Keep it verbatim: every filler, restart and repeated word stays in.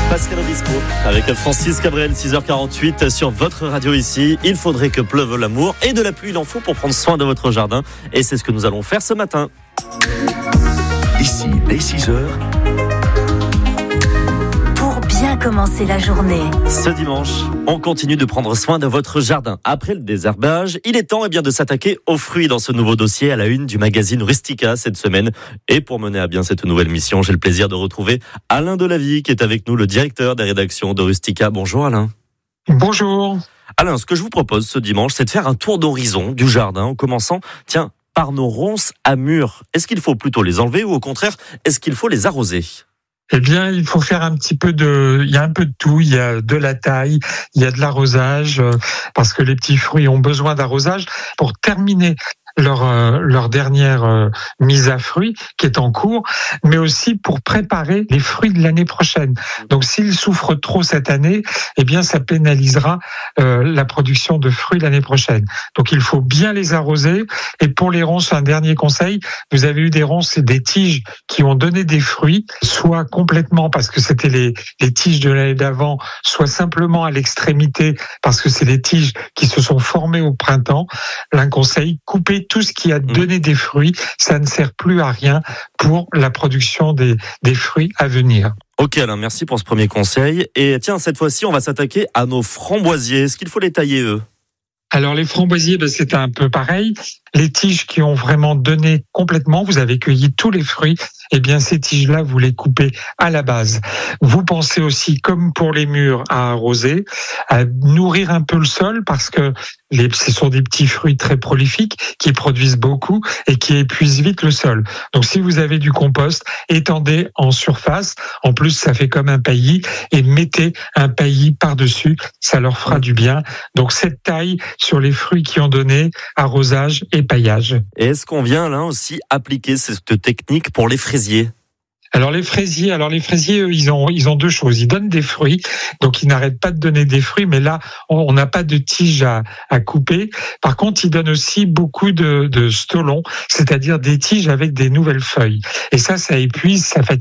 Pascal Obispo avec Francis Cabrel, six heures quarante-huit sur votre radio ici. Il faudrait que pleuve l'amour et de la pluie, il en faut pour prendre soin de votre jardin. Et c'est ce que nous allons faire ce matin. Ici, dès six heures. Pour bien commencer la journée. Ce dimanche, on continue de prendre soin de votre jardin. Après le désherbage, il est temps eh bien, de s'attaquer aux fruits dans ce nouveau dossier à la une du magazine Rustica cette semaine. Et pour mener à bien cette nouvelle mission, j'ai le plaisir de retrouver Alain Delavie qui est avec nous, le directeur des rédactions de Rustica. Bonjour Alain. Bonjour. Alain, ce que je vous propose ce dimanche, c'est de faire un tour d'horizon du jardin en commençant, tiens, par nos ronces à mûres. Est-ce qu'il faut plutôt les enlever ou au contraire, est-ce qu'il faut les arroser ? Eh bien, il faut faire un petit peu de, il y a un peu de tout. Il y a de la taille, il y a de l'arrosage, parce que les petits fruits ont besoin d'arrosage pour terminer leur euh, leur dernière euh, mise à fruit qui est en cours, mais aussi pour préparer les fruits de l'année prochaine. Donc, s'ils souffrent trop cette année, eh bien, ça pénalisera euh, la production de fruits l'année prochaine. Donc, il faut bien les arroser. Et pour les ronces, un dernier conseil, vous avez eu des ronces et des tiges qui ont donné des fruits, soit complètement parce que c'était les les tiges de l'année d'avant, soit simplement à l'extrémité parce que c'est les tiges qui se sont formées au printemps. L'un conseil, coupez tout ce qui a donné des fruits, ça ne sert plus à rien pour la production des, des fruits à venir. Ok Alain, merci pour ce premier conseil. Et tiens, cette fois-ci, on va s'attaquer à nos framboisiers. Est-ce qu'il faut les tailler eux ? Alors les framboisiers, ben, c'est un peu pareil. Les tiges qui ont vraiment donné complètement, vous avez cueilli tous les fruits, eh bien ces tiges-là, vous les coupez à la base. Vous pensez aussi, comme pour les mûres, à arroser, à nourrir un peu le sol parce que les, ce sont des petits fruits très prolifiques qui produisent beaucoup et qui épuisent vite le sol. Donc si vous avez du compost, étendez en surface. En plus, ça fait comme un paillis et mettez un paillis par-dessus. Ça leur fera du bien. Donc cette taille sur les fruits qui ont donné, arrosage et paillage. Et est-ce qu'on vient là aussi appliquer cette technique pour les fraisiers ? Alors les fraisiers, alors les fraisiers, eux, ils ont ils ont deux choses. Ils donnent des fruits, donc ils n'arrêtent pas de donner des fruits, mais là on n'a pas de tige à, à couper. Par contre, ils donnent aussi beaucoup de, de stolons, c'est-à-dire des tiges avec des nouvelles feuilles. Et ça, ça épuise, ça fatigue.